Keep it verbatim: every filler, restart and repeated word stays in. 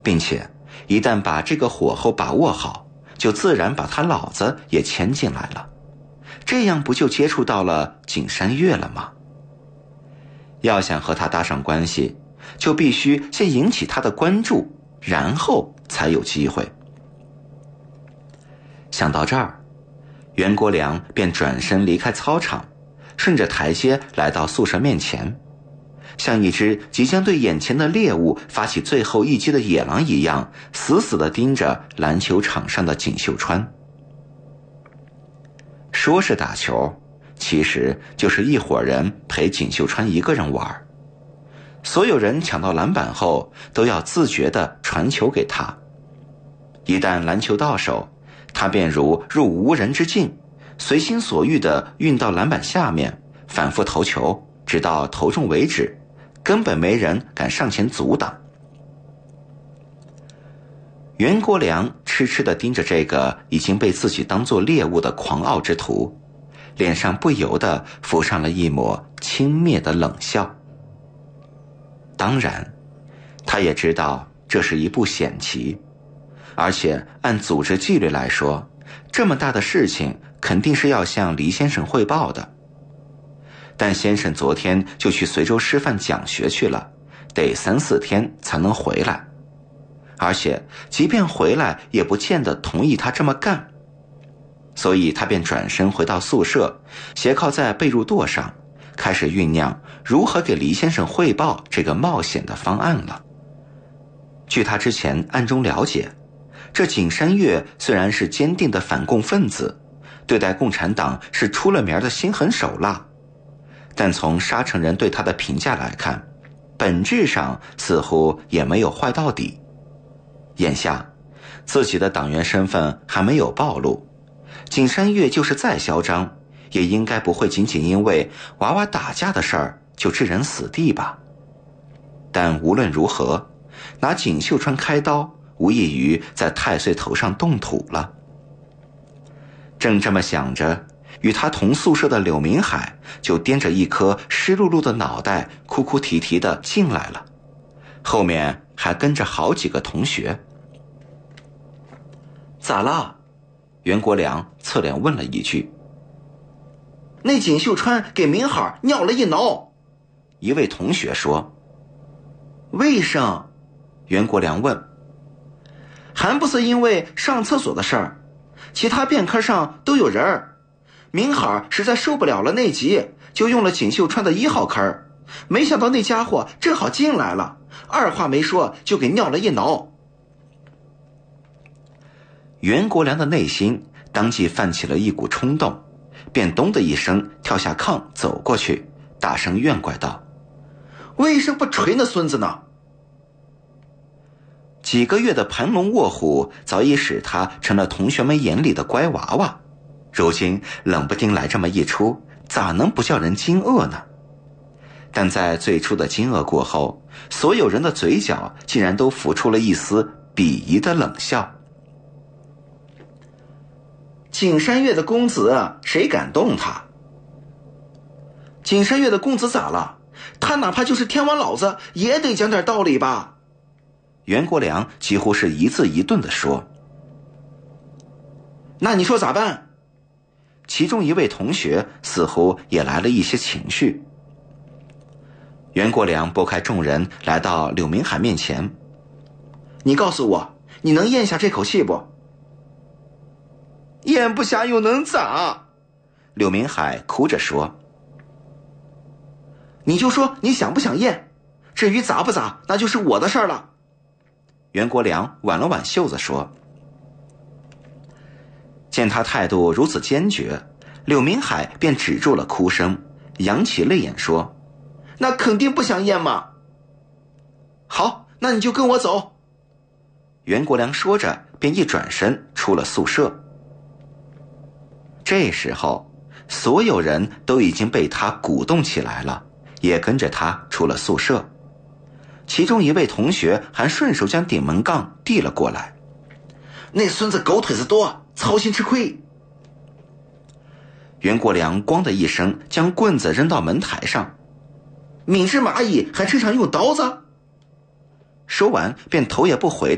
并且一旦把这个火候把握好，就自然把他老子也牵进来了，这样不就接触到了景山月了吗？要想和他搭上关系，就必须先引起他的关注，然后才有机会。想到这儿，袁国良便转身离开操场，顺着台阶来到宿舍面前，像一只即将对眼前的猎物发起最后一击的野狼一样，死死地盯着篮球场上的锦绣川。说是打球，其实就是一伙人陪锦绣川一个人玩。所有人抢到篮板后，都要自觉地传球给他。一旦篮球到手，他便如入无人之境，随心所欲地运到篮板下面，反复投球，直到投中为止，根本没人敢上前阻挡。袁国良痴痴地盯着这个已经被自己当作猎物的狂傲之徒，脸上不由得浮上了一抹轻蔑的冷笑。当然，他也知道这是一步险棋，而且按组织纪律来说，这么大的事情肯定是要向黎先生汇报的。但先生昨天就去随州师范讲学去了，得三四天才能回来，而且即便回来也不见得同意他这么干。所以他便转身回到宿舍，斜靠在被褥垛上，开始酝酿如何给黎先生汇报这个冒险的方案了。据他之前暗中了解，这景山月虽然是坚定的反共分子，对待共产党是出了名的心狠手辣，但从沙城人对他的评价来看，本质上似乎也没有坏到底。眼下自己的党员身份还没有暴露，景山月就是再嚣张，也应该不会仅仅因为娃娃打架的事儿就置人死地吧。但无论如何，拿锦绣川开刀无异于在太岁头上动土了。正这么想着，与他同宿舍的柳明海就掂着一颗湿漉漉的脑袋，哭哭啼啼地进来了，后面还跟着好几个同学。咋了？袁国良侧脸问了一句。 那锦绣川给明海尿了一挠。 一位同学说。 为什？ 袁国良问。 还不是因为上厕所的事儿，其他便科上都有人儿。明海实在受不了了内急，就用了锦绣川的一号坑，没想到那家伙正好进来了，二话没说就给尿了一挠。 袁国良的内心当即泛起了一股冲动，便咚的一声跳下炕走过去，大声怨怪道： 为什么不捶那孙子呢？ 几个月的盘龙卧虎早已使他成了同学们眼里的乖娃娃，如今冷不丁来这么一出，咋能不叫人惊愕呢？但在最初的惊愕过后，所有人的嘴角竟然都浮出了一丝鄙夷的冷笑。 景山月的公子谁敢动他？景山月的公子咋了？他哪怕就是天王老子也得讲点道理吧。 袁国良几乎是一字一顿地说。 那你说咋办？ 其中一位同学似乎也来了一些情绪。袁国良拨开众人来到柳明海面前。 你告诉我，你能咽下这口气不？咽不下又能咋？ 柳明海哭着说。 你就说你想不想咽，至于咋不咋，那就是我的事儿了。 袁国良挽了挽袖子说。见他态度如此坚决，柳明海便止住了哭声，扬起泪眼说： 那肯定不想咽嘛。好，那你就跟我走。 袁国良说着便一转身出了宿舍。这时候所有人都已经被他鼓动起来了，也跟着他出了宿舍。其中一位同学还顺手将顶门杠递了过来。 那孙子狗腿子多，操心吃亏。 袁国良咣的一声将棍子扔到门台上。 敏智蚂蚁还趁场用刀子？ 说完便头也不回地